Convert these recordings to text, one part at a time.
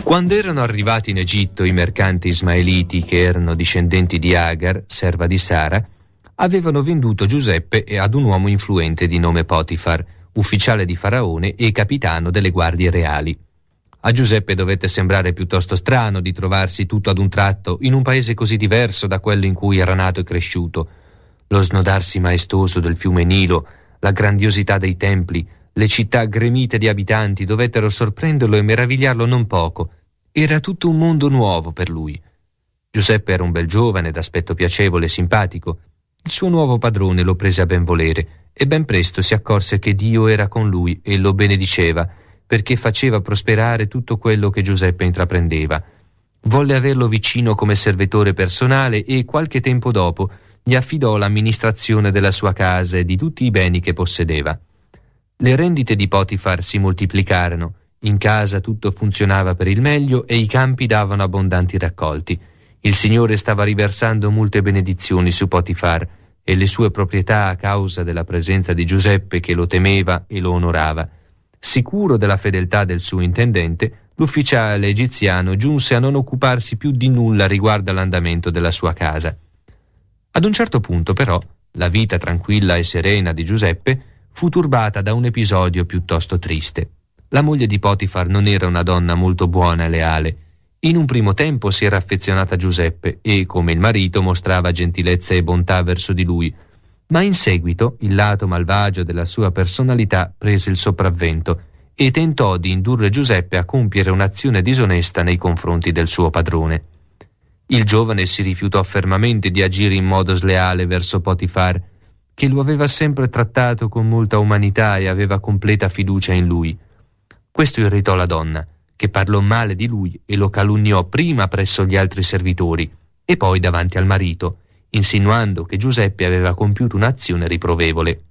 Quando erano arrivati in Egitto i mercanti ismaeliti che erano discendenti di Agar, serva di Sara, avevano venduto Giuseppe ad un uomo influente di nome Potifar, ufficiale di Faraone e capitano delle guardie reali. A Giuseppe dovette sembrare piuttosto strano di trovarsi tutto ad un tratto in un paese così diverso da quello in cui era nato e cresciuto. Lo snodarsi maestoso del fiume Nilo, la grandiosità dei templi, le città gremite di abitanti dovettero sorprenderlo e meravigliarlo non poco. Era tutto un mondo nuovo per lui. Giuseppe era un bel giovane d'aspetto piacevole e simpatico. Il suo nuovo padrone lo prese a ben volere e ben presto si accorse che Dio era con lui e lo benediceva, perché faceva prosperare tutto quello che Giuseppe intraprendeva. Volle averlo vicino come servitore personale e qualche tempo dopo gli affidò l'amministrazione della sua casa e di tutti i beni che possedeva. Le rendite di Potifar si moltiplicarono, in casa tutto funzionava per il meglio e i campi davano abbondanti raccolti. Il Signore stava riversando molte benedizioni su Potifar e le sue proprietà a causa della presenza di Giuseppe che lo temeva e lo onorava. Sicuro della fedeltà del suo intendente, l'ufficiale egiziano giunse a non occuparsi più di nulla riguardo all'andamento della sua casa. Ad un certo punto, però, la vita tranquilla e serena di Giuseppe fu turbata da un episodio piuttosto triste. La moglie di Potifar non era una donna molto buona e leale. In un primo tempo si era affezionata a Giuseppe e, come il marito, mostrava gentilezza e bontà verso di lui, ma in seguito il lato malvagio della sua personalità prese il sopravvento e tentò di indurre Giuseppe a compiere un'azione disonesta nei confronti del suo padrone. Il giovane si rifiutò fermamente di agire in modo sleale verso Potifar, che lo aveva sempre trattato con molta umanità e aveva completa fiducia in lui. Questo irritò la donna, che parlò male di lui e lo calunniò prima presso gli altri servitori e poi davanti al marito, insinuando che Giuseppe aveva compiuto un'azione riprovevole.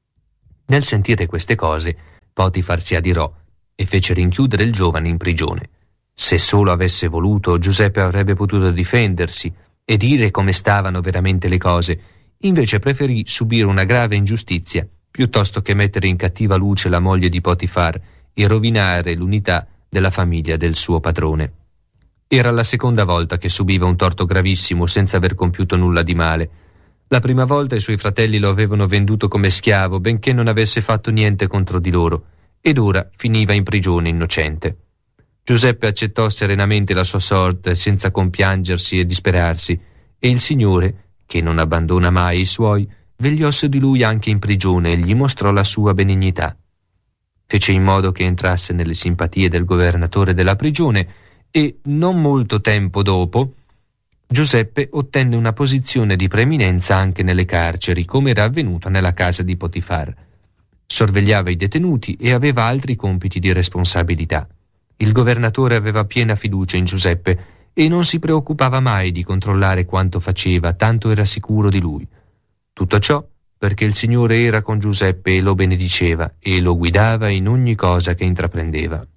Nel sentire queste cose, Potifar si adirò e fece rinchiudere il giovane in prigione. Se solo avesse voluto, Giuseppe avrebbe potuto difendersi e dire come stavano veramente le cose. Invece preferì subire una grave ingiustizia piuttosto che mettere in cattiva luce la moglie di Potifar e rovinare l'unità della famiglia del suo padrone. Era la seconda volta che subiva un torto gravissimo senza aver compiuto nulla di male. La prima volta i suoi fratelli lo avevano venduto come schiavo, benché non avesse fatto niente contro di loro, ed ora finiva in prigione innocente. Giuseppe accettò serenamente la sua sorte senza compiangersi e disperarsi, e il Signore, che non abbandona mai i suoi, vegliò su di lui anche in prigione e gli mostrò la sua benignità. Fece in modo che entrasse nelle simpatie del governatore della prigione e, non molto tempo dopo, Giuseppe ottenne una posizione di preeminenza anche nelle carceri, come era avvenuto nella casa di Potifar. Sorvegliava i detenuti e aveva altri compiti di responsabilità. Il governatore aveva piena fiducia in Giuseppe e non si preoccupava mai di controllare quanto faceva, tanto era sicuro di lui. Tutto ciò perché il Signore era con Giuseppe e lo benediceva e lo guidava in ogni cosa che intraprendeva.